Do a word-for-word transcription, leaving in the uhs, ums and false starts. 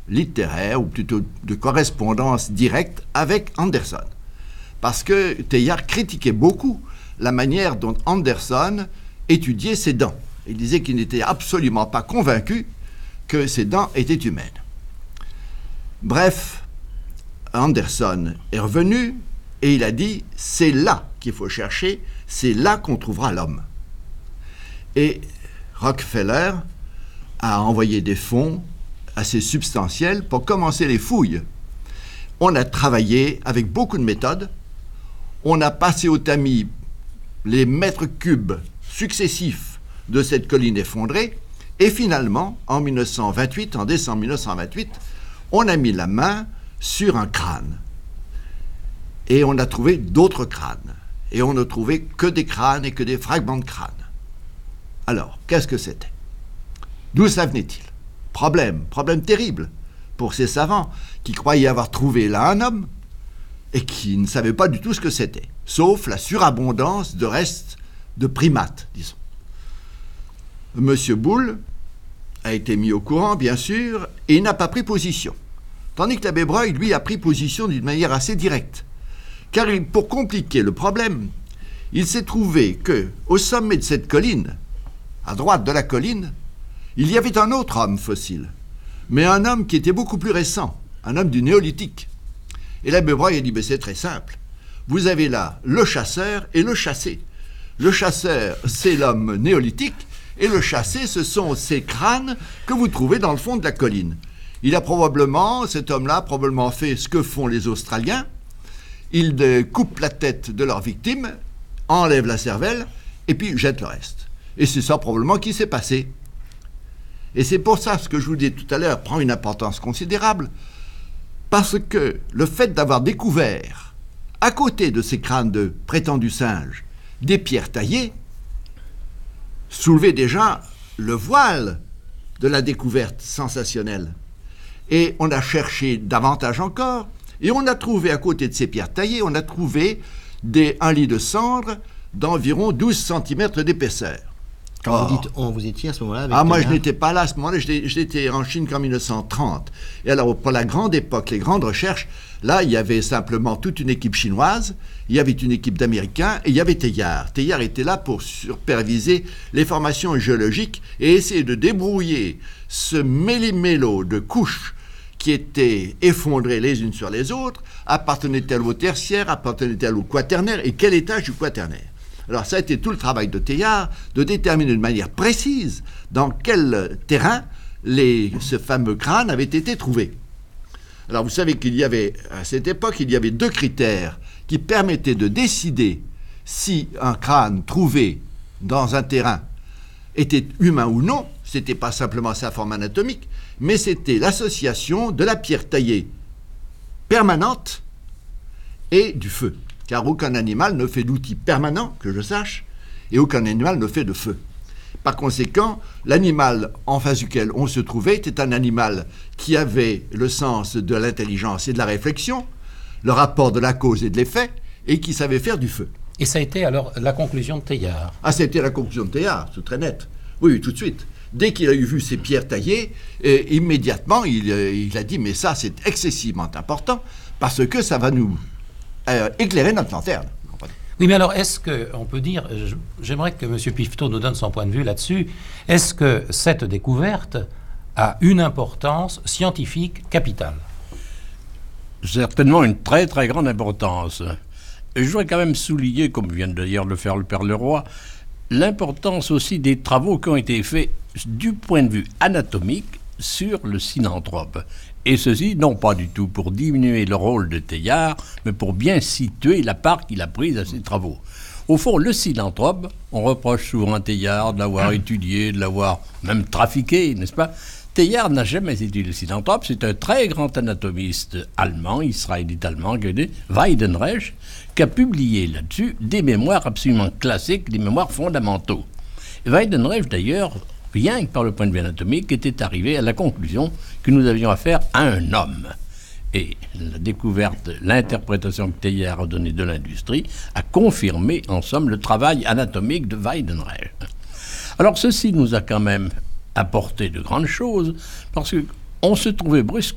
littéraire, ou plutôt de correspondance directe avec Anderson. Parce que Teilhard critiquait beaucoup la manière dont Anderson étudiait ses dents. Il disait qu'il n'était absolument pas convaincu que ses dents étaient humaines. Bref, Anderson est revenu et il a dit « c'est là qu'il faut chercher, c'est là qu'on trouvera l'homme ». Et Rockefeller a envoyé des fonds assez substantiels pour commencer les fouilles. On a travaillé avec beaucoup de méthodes, on a passé au tamis les mètres cubes successifs de cette colline effondrée, et finalement, en mille neuf cent vingt-huit, en décembre mille neuf cent vingt-huit, on a mis la main sur un crâne. Et on a trouvé d'autres crânes. Et on n'a trouvé que des crânes et que des fragments de crâne. Alors, qu'est-ce que c'était? D'où ça venait-il? Problème, problème terrible pour ces savants qui croyaient avoir trouvé là un homme et qui ne savaient pas du tout ce que c'était, sauf la surabondance de restes de primates, disons. Monsieur Boulle a été mis au courant, bien sûr, et il n'a pas pris position. Tandis que l'abbé Breuil, lui, a pris position d'une manière assez directe. Car il, pour compliquer le problème, il s'est trouvé que, au sommet de cette colline, à droite de la colline, il y avait un autre homme fossile, mais un homme qui était beaucoup plus récent, un homme du néolithique. Et l'abbé Breuil a dit, ben, c'est très simple. Vous avez là le chasseur et le chassé. Le chasseur, c'est l'homme néolithique, et le chassé, ce sont ces crânes que vous trouvez dans le fond de la colline. Il a probablement, cet homme-là, a probablement fait ce que font les Australiens. Ils coupent la tête de leur victime, enlèvent la cervelle, et puis jettent le reste. Et c'est ça probablement qui s'est passé. Et c'est pour ça, ce que je vous dis tout à l'heure prend une importance considérable, parce que le fait d'avoir découvert, à côté de ces crânes de prétendus singes, des pierres taillées, soulevait déjà le voile de la découverte sensationnelle. Et on a cherché davantage encore, et on a trouvé, à côté de ces pierres taillées, on a trouvé des, un lit de cendre d'environ douze centimètres d'épaisseur. Quand Or, vous dites on, vous étiez à ce moment-là avec Ah, moi, Teilhard? je n'étais pas là à ce moment-là, j'étais en Chine qu'en mille neuf cent trente. Et alors, pour la grande époque, les grandes recherches, là, il y avait simplement toute une équipe chinoise, il y avait une équipe d'Américains, et il y avait Teilhard. Teilhard était là pour superviser les formations géologiques et essayer de débrouiller ce méli-mélo de couches qui étaient effondrées les unes sur les autres, appartenaient-elles au tertiaire, appartenaient-elles au quaternaire, et quel étage du quaternaire. Alors ça a été tout le travail de Teilhard, de déterminer de manière précise dans quel terrain les, ce fameux crâne avait été trouvé. Alors vous savez qu'il y avait, à cette époque, il y avait deux critères qui permettaient de décider si un crâne trouvé dans un terrain était humain ou non. Ce n'était pas simplement sa forme anatomique, mais c'était l'association de la pierre taillée permanente et du feu. Car aucun animal ne fait d'outil permanent, que je sache, et aucun animal ne fait de feu. Par conséquent, l'animal en face duquel on se trouvait était un animal qui avait le sens de l'intelligence et de la réflexion, le rapport de la cause et de l'effet, et qui savait faire du feu. Et ça a été alors la conclusion de Teilhard. Ah, c'était la conclusion de Teilhard, c'est très net. Oui, oui, tout de suite. Dès qu'il a eu vu ces pierres taillées, euh, immédiatement, il, euh, il a dit « mais ça, c'est excessivement important, parce que ça va nous euh, éclairer notre lanterne ». Oui, mais alors, est-ce qu'on peut dire, j'aimerais que M. Pifteau nous donne son point de vue là-dessus, est-ce que cette découverte a une importance scientifique capitale? Certainement une très très grande importance. Et je voudrais quand même souligner, comme vient d'ailleurs de le faire le Père Leroy, l'importance aussi des travaux qui ont été faits du point de vue anatomique sur le synanthrope. Et ceci, non pas du tout pour diminuer le rôle de Teilhard, mais pour bien situer la part qu'il a prise à ses travaux. Au fond, le synanthrope, on reproche souvent à Teilhard de l'avoir étudié, de l'avoir même trafiqué, n'est-ce pas? Teilhard n'a jamais étudié le synanthrope, c'est un très grand anatomiste allemand, israélite allemand, Weidenreich, qui a publié là-dessus des mémoires absolument classiques, des mémoires fondamentaux. Weidenreich, d'ailleurs, rien que par le point de vue anatomique, était arrivé à la conclusion que nous avions affaire à un homme. Et la découverte, l'interprétation que Teilhard a donnée de l'industrie a confirmé, en somme, le travail anatomique de Weidenreich. Alors, ceci nous a quand même apporté de grandes choses, parce qu'on se trouvait brusquement